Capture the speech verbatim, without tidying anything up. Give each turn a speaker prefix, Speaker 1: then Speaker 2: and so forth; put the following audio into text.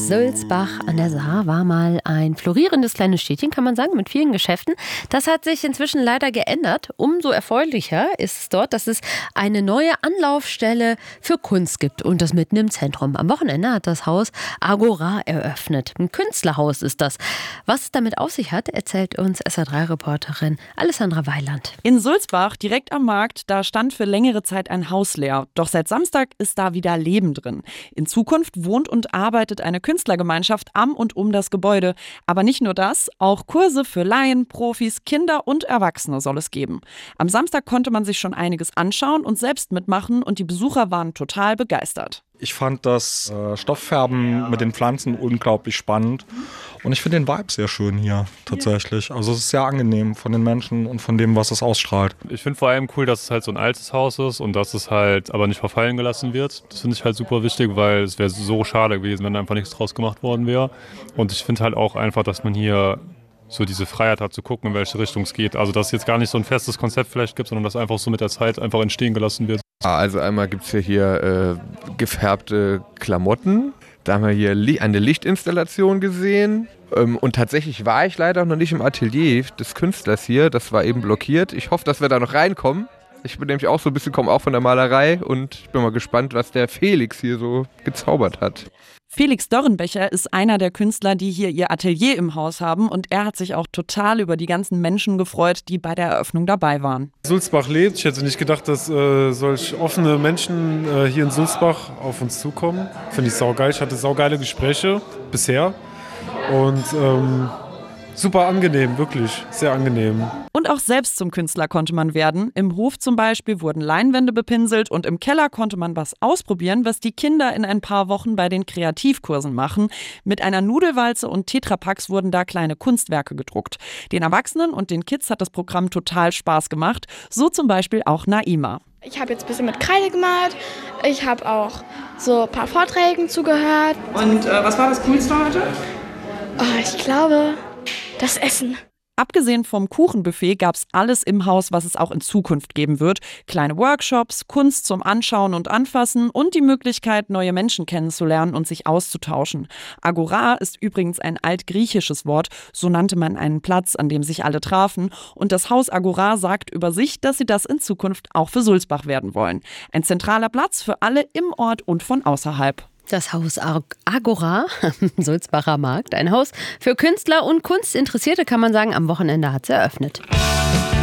Speaker 1: Sulzbach an der Saar war mal ein florierendes kleines Städtchen, kann man sagen, mit vielen Geschäften. Das hat sich inzwischen leider geändert. Umso erfreulicher ist es dort, dass es eine neue Anlaufstelle für Kunst gibt und das mitten im Zentrum. Am Wochenende hat das Haus Agora eröffnet. Ein Künstlerhaus ist das. Was es damit auf sich hat, erzählt uns S R drei Reporterin Alessandra Weiland.
Speaker 2: In Sulzbach, direkt am Markt, da stand für längere Zeit ein Haus leer. Doch seit Samstag ist da wieder Leben drin. In Zukunft wohnt und arbeitet eine Künstlergemeinschaft am und um das Gebäude. Aber nicht nur das, auch Kurse für Laien, Profis, Kinder und Erwachsene soll es geben. Am Samstag konnte man sich schon einiges anschauen und selbst mitmachen und die Besucher waren total begeistert.
Speaker 3: Ich fand das äh, Stofffärben mit den Pflanzen unglaublich spannend und ich finde den Vibe sehr schön hier tatsächlich. Also es ist sehr angenehm von den Menschen und von dem, was es ausstrahlt.
Speaker 4: Ich finde vor allem cool, dass es halt so ein altes Haus ist und dass es halt aber nicht verfallen gelassen wird. Das finde ich halt super wichtig, weil es wäre so schade gewesen, wenn einfach nichts draus gemacht worden wäre. Und ich finde halt auch einfach, dass man hier so diese Freiheit hat zu gucken, in welche Richtung es geht. Also dass es jetzt gar nicht so ein festes Konzept vielleicht gibt, sondern dass einfach so mit der Zeit einfach entstehen gelassen wird.
Speaker 5: Also einmal gibt es ja hier äh, gefärbte Klamotten. Da haben wir hier li- eine Lichtinstallation gesehen. Ähm, und tatsächlich war ich leider noch nicht im Atelier des Künstlers hier. Das war eben blockiert. Ich hoffe, dass wir da noch reinkommen. Ich bin nämlich auch so ein bisschen, komme auch von der Malerei und ich bin mal gespannt, was der Felix hier so gezaubert hat.
Speaker 2: Felix Dörrenbecher ist einer der Künstler, die hier ihr Atelier im Haus haben und er hat sich auch total über die ganzen Menschen gefreut, die bei der Eröffnung dabei waren.
Speaker 6: Sulzbach lebt. Ich hätte nicht gedacht, dass äh, solch offene Menschen äh, hier in Sulzbach auf uns zukommen. Finde ich saugeil. Ich hatte saugeile Gespräche bisher und ähm, super angenehm, wirklich sehr angenehm.
Speaker 2: Und auch selbst zum Künstler konnte man werden. Im Hof zum Beispiel wurden Leinwände bepinselt und im Keller konnte man was ausprobieren, was die Kinder in ein paar Wochen bei den Kreativkursen machen. Mit einer Nudelwalze und Tetrapacks wurden da kleine Kunstwerke gedruckt. Den Erwachsenen und den Kids hat das Programm total Spaß gemacht. So zum Beispiel auch Naima.
Speaker 7: Ich habe jetzt ein bisschen mit Kreide gemalt. Ich habe auch so ein paar Vorträgen zugehört.
Speaker 2: Und äh, was war das Coolste heute?
Speaker 7: Oh, ich glaube, das Essen.
Speaker 2: Abgesehen vom Kuchenbuffet gab es alles im Haus, was es auch in Zukunft geben wird. Kleine Workshops, Kunst zum Anschauen und Anfassen und die Möglichkeit, neue Menschen kennenzulernen und sich auszutauschen. Agora ist übrigens ein altgriechisches Wort. So nannte man einen Platz, an dem sich alle trafen. Und das Haus Agora sagt über sich, dass sie das in Zukunft auch für Sulzbach werden wollen. Ein zentraler Platz für alle im Ort und von außerhalb.
Speaker 1: Das Haus Agora am Sulzbacher Markt. Ein Haus für Künstler und Kunstinteressierte, kann man sagen. Am Wochenende hat es eröffnet.